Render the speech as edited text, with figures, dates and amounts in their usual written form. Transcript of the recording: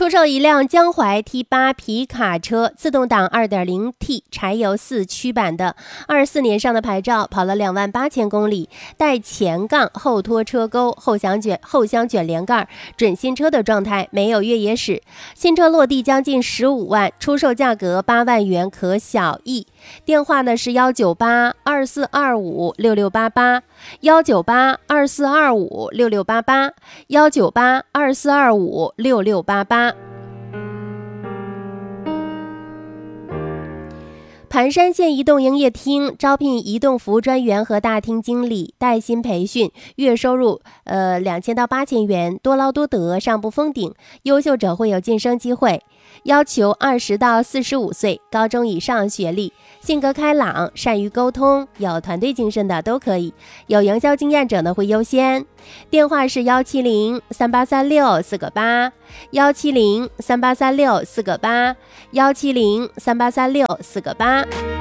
出售一辆江淮 T8 皮卡车，自动挡 2.0T 柴油4驱版的24年上的牌照，跑了28000公里，带前杠、后拖车钩、后箱卷帘盖，准新车的状态，没有越野史。新车落地将近15万，出售价格8万元可小议。电话呢是19824256688，19824256688，19824256688。盘山县移动营业厅招聘移动服务专员和大厅经理，带薪培训，月收入2000到8000元，多劳多得，上不封顶，优秀者会有晋升机会。要求20到45岁，高中以上学历，性格开朗，善于沟通，有团队精神的都可以，有营销经验者呢会优先。电话是170383648，170383648，170383648。